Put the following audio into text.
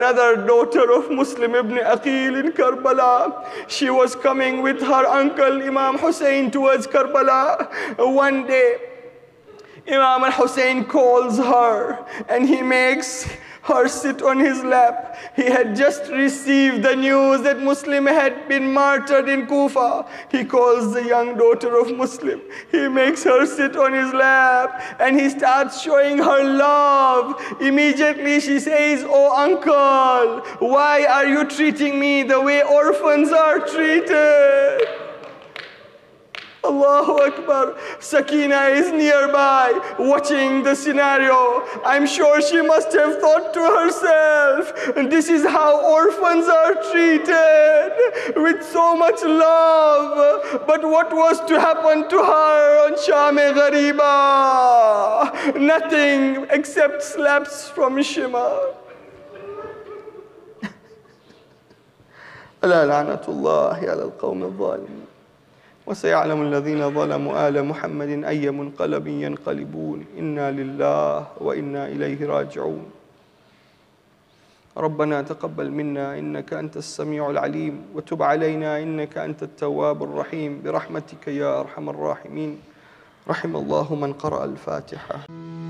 Another daughter of Muslim ibn Aqil in Karbala. She was coming with her uncle Imam Hussein towards Karbala. One day, Imam al-Hussein calls her and he makes her sit on his lap. He had just received the news that Muslim had been martyred in Kufa. He calls the young daughter of Muslim. He makes her sit on his lap and he starts showing her love. Immediately she says, "Oh uncle, why are you treating me the way orphans are treated?" Allahu Akbar. Sakina is nearby watching the scenario. I'm sure she must have thought to herself, this is how orphans are treated, with so much love. But what was to happen to her on Sham-e Ghariba? Nothing except slaps from Shima. ألا لعنة الله على القوم الظالمين وسيعلم الذين ظلموا آل محمد أي منقلب ينقلبون إنا لله وإنا إليه راجعون ربنا تقبل منا إنك أنت السميع العليم وتب علينا إنك أنت التواب الرحيم برحمتك يا أرحم الراحمين رحم الله من قرأ الفاتحة.